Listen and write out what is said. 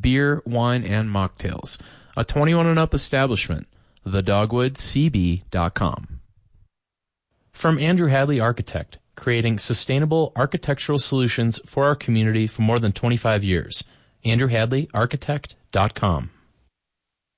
beer, wine, and mocktails. A 21 and up establishment. TheDogwoodCB.com. From Andrew Hadley Architect, creating sustainable architectural solutions for our community for more than 25 years. AndrewHadleyArchitect.com.